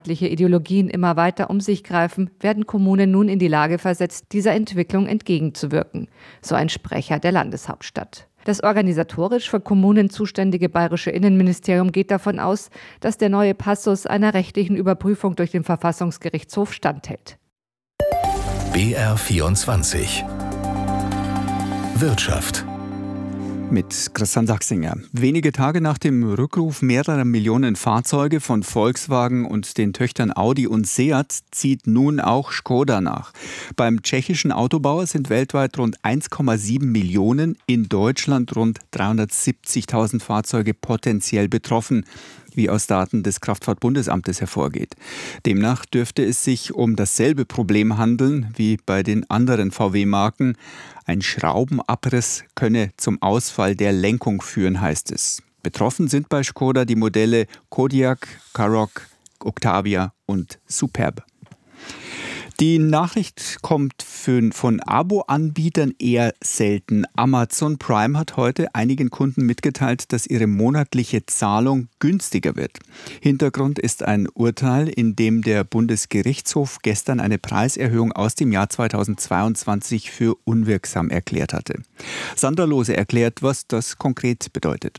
Ideologien immer weiter um sich greifen, werden Kommunen nun in die Lage versetzt, dieser Entwicklung entgegenzuwirken, so ein Sprecher der Landeshauptstadt. Das organisatorisch für Kommunen zuständige bayerische Innenministerium geht davon aus, dass der neue Passus einer rechtlichen Überprüfung durch den Verfassungsgerichtshof standhält. BR24 Wirtschaft mit Christian Sachsinger. Wenige Tage nach dem Rückruf mehrerer Millionen Fahrzeuge von Volkswagen und den Töchtern Audi und Seat zieht nun auch Škoda nach. Beim tschechischen Autobauer sind weltweit rund 1,7 Millionen, in Deutschland rund 370.000 Fahrzeuge potenziell betroffen, wie aus Daten des Kraftfahrtbundesamtes hervorgeht. Demnach dürfte es sich um dasselbe Problem handeln wie bei den anderen VW-Marken. Ein Schraubenabriss könne zum Ausfall der Lenkung führen, heißt es. Betroffen sind bei Škoda die Modelle Kodiaq, Karoq, Octavia und Superb. Die Nachricht kommt von Abo-Anbietern eher selten. Amazon Prime hat heute einigen Kunden mitgeteilt, dass ihre monatliche Zahlung günstiger wird. Hintergrund ist ein Urteil, in dem der Bundesgerichtshof gestern eine Preiserhöhung aus dem Jahr 2022 für unwirksam erklärt hatte. Sandra Lose erklärt, was das konkret bedeutet.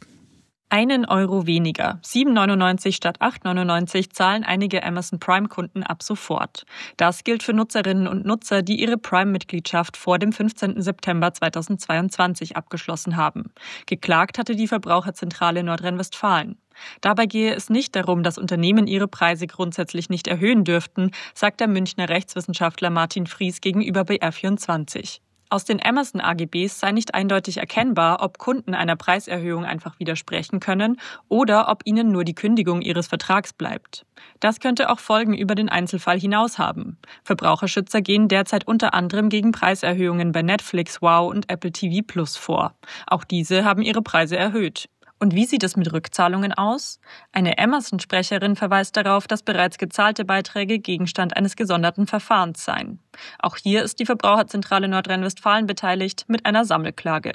1 Euro weniger, 7,99 statt 8,99 zahlen einige Amazon Prime-Kunden ab sofort. Das gilt für Nutzerinnen und Nutzer, die ihre Prime-Mitgliedschaft vor dem 15. September 2022 abgeschlossen haben. Geklagt hatte die Verbraucherzentrale Nordrhein-Westfalen. Dabei gehe es nicht darum, dass Unternehmen ihre Preise grundsätzlich nicht erhöhen dürften, sagt der Münchner Rechtswissenschaftler Martin Fries gegenüber BR24. Aus den Amazon-AGBs sei nicht eindeutig erkennbar, ob Kunden einer Preiserhöhung einfach widersprechen können oder ob ihnen nur die Kündigung ihres Vertrags bleibt. Das könnte auch Folgen über den Einzelfall hinaus haben. Verbraucherschützer gehen derzeit unter anderem gegen Preiserhöhungen bei Netflix, Wow und Apple TV Plus vor. Auch diese haben ihre Preise erhöht. Und wie sieht es mit Rückzahlungen aus? Eine Amazon-Sprecherin verweist darauf, dass bereits gezahlte Beiträge Gegenstand eines gesonderten Verfahrens seien. Auch hier ist die Verbraucherzentrale Nordrhein-Westfalen beteiligt mit einer Sammelklage.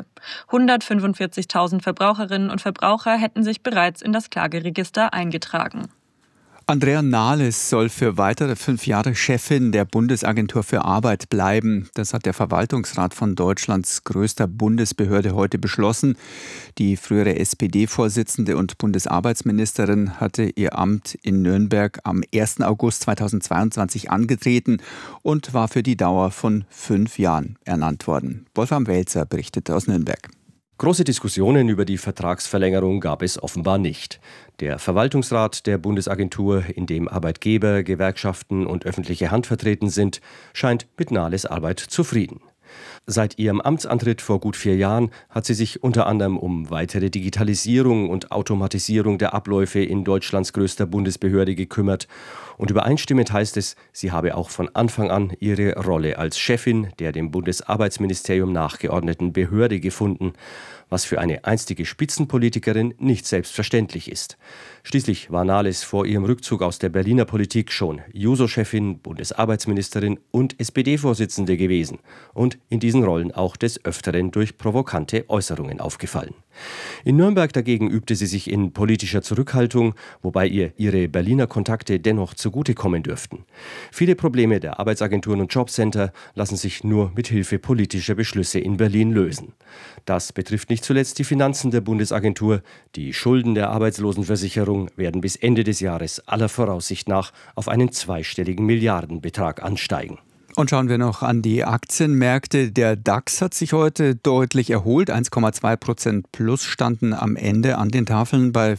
145.000 Verbraucherinnen und Verbraucher hätten sich bereits in das Klageregister eingetragen. Andrea Nahles soll für weitere 5 Jahre Chefin der Bundesagentur für Arbeit bleiben. Das hat der Verwaltungsrat von Deutschlands größter Bundesbehörde heute beschlossen. Die frühere SPD-Vorsitzende und Bundesarbeitsministerin hatte ihr Amt in Nürnberg am 1. August 2022 angetreten und war für die Dauer von 5 Jahren ernannt worden. Wolfram Welzer berichtete aus Nürnberg. Große Diskussionen über die Vertragsverlängerung gab es offenbar nicht. Der Verwaltungsrat der Bundesagentur, in dem Arbeitgeber, Gewerkschaften und öffentliche Hand vertreten sind, scheint mit Nahles Arbeit zufrieden. Seit ihrem Amtsantritt vor gut 4 Jahren hat sie sich unter anderem um weitere Digitalisierung und Automatisierung der Abläufe in Deutschlands größter Bundesbehörde gekümmert. Und übereinstimmend heißt es, sie habe auch von Anfang an ihre Rolle als Chefin der dem Bundesarbeitsministerium nachgeordneten Behörde gefunden, was für eine einstige Spitzenpolitikerin nicht selbstverständlich ist. Schließlich war Nahles vor ihrem Rückzug aus der Berliner Politik schon Juso-Chefin, Bundesarbeitsministerin und SPD-Vorsitzende gewesen und in diesen Rollen auch des Öfteren durch provokante Äußerungen aufgefallen. In Nürnberg dagegen übte sie sich in politischer Zurückhaltung, wobei ihr ihre Berliner Kontakte dennoch zugutekommen dürften. Viele Probleme der Arbeitsagenturen und Jobcenter lassen sich nur mit Hilfe politischer Beschlüsse in Berlin lösen. Das betrifft nicht zuletzt die Finanzen der Bundesagentur. Die Schulden der Arbeitslosenversicherung werden bis Ende des Jahres aller Voraussicht nach auf einen zweistelligen Milliardenbetrag ansteigen. Und schauen wir noch an die Aktienmärkte. Der DAX hat sich heute deutlich erholt. 1,2% plus standen am Ende an den Tafeln bei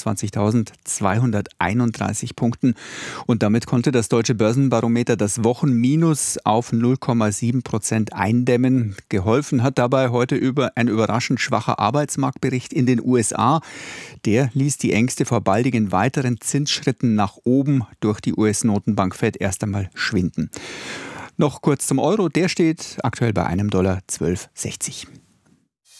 25.231 Punkten. Und damit konnte das Deutsche Börsenbarometer das Wochenminus auf 0,7% eindämmen. Geholfen hat dabei heute ein überraschend schwacher Arbeitsmarktbericht in den USA. Der ließ die Ängste vor baldigen weiteren Zinsschritten nach oben durch die US-Notenbank Fed erst einmal schwinden. Noch kurz zum Euro, der steht aktuell bei $1,1260.